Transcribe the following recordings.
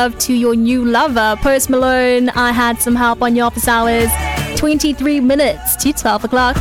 Love to your new lover. Post Malone, I Had Some Help on your office hours. 23 minutes to 12 o'clock.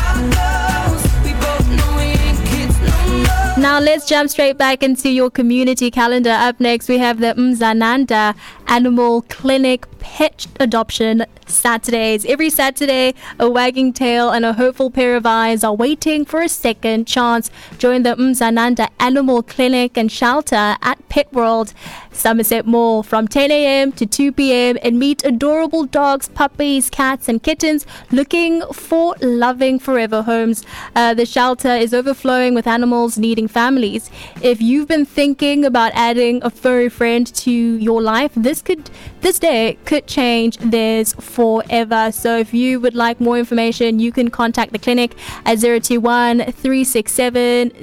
Now let's jump straight back into your community calendar. Up next, we have the Mzananda Animal Clinic Pet Adoption Saturdays. Every Saturday, a wagging tail and a hopeful pair of eyes are waiting for a second chance. Join the Mzananda Animal Clinic and Shelter at Pet World, Somerset Mall from 10 a.m. to 2 p.m. and meet adorable dogs, puppies, cats and kittens looking for loving forever homes. The shelter is overflowing with animals needing families. If you've been thinking about adding a furry friend to your life, this day could change theirs forever. So if you would like more information, you can contact the clinic at 021 367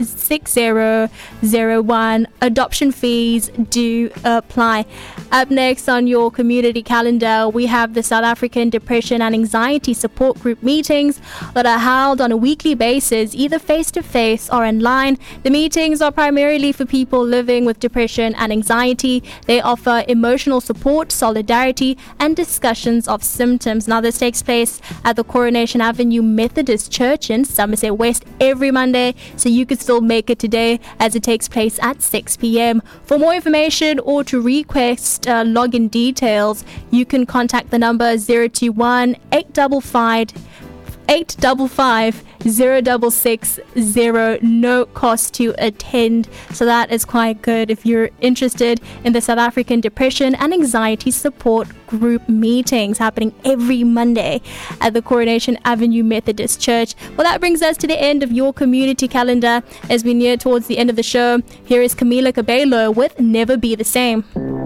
6001. Adoption fees do apply. Up next on your community calendar, we have the South African Depression and Anxiety Support Group meetings that are held on a weekly basis, either face-to-face or online. The meetings are primarily for people living with depression and anxiety. They offer emotional support, solidarity, and discussions of symptoms. Now, this takes place at the Coronation Avenue Methodist Church in Somerset West every Monday, so you could still make it today as it takes place at 6 p.m. For more information or to request login details, you can contact the number 021 855 0660. No cost to attend, so that is quite good if you're interested in the South African Depression and Anxiety Support Group meetings happening every Monday at the Coronation Avenue Methodist Church. Well, that brings us to the end of your community calendar. As we near towards the end of the show, here is Camila Cabello with Never Be the Same.